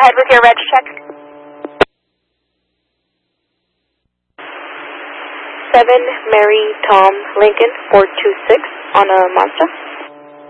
ahead with your reg check. 7 Mary Tom Lincoln 426 on a Mazda.